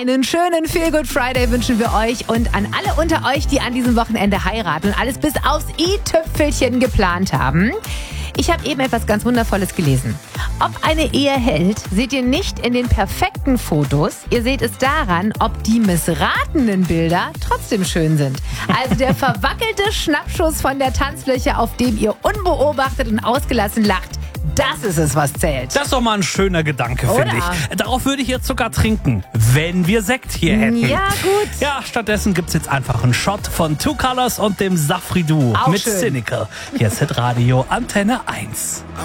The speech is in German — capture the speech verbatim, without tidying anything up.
Einen schönen Feel Good Friday wünschen wir euch und an alle unter euch, die an diesem Wochenende heiraten und alles bis aufs i-Tüpfelchen geplant haben. Ich habe eben etwas ganz Wundervolles gelesen. Ob eine Ehe hält, seht ihr nicht in den perfekten Fotos. Ihr seht es daran, ob die missratenen Bilder trotzdem schön sind. Also der verwackelte Schnappschuss von der Tanzfläche, auf dem ihr unbeobachtet und ausgelassen lacht. Das ist es, was zählt. Das ist doch mal ein schöner Gedanke, finde ich. Darauf würde ich jetzt sogar trinken, wenn wir Sekt hier hätten. Ja, gut. Ja, stattdessen gibt's jetzt einfach einen Shot von Two Colors und dem Safri Duo Auch mit schön. Cynical. Hier ist Hitradio Antenne eins.